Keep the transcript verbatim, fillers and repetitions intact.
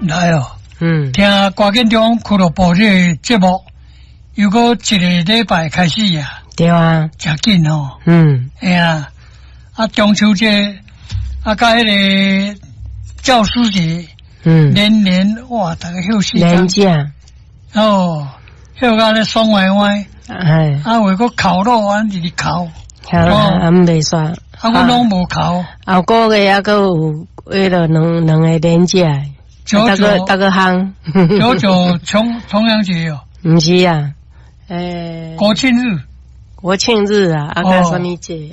来哦， 嗯， 听瓜建中俱乐部这个节目，又过一个礼拜开始啊， 对啊， 真紧哦， 嗯， 哎呀，啊中秋节，啊甲迄个教师节， 嗯， 年年哇，大家休息年假， 哦，休到咧爽歪歪， 哎， 啊为个烤肉啊，日日烤， 好啦，俺袂煞， 啊我拢无烤， 后个月还佫有为了两两个年假。大个大个行， 九九重重阳节哦， 不是啊，诶， 国庆日， 国庆日啊，啊，干什么节？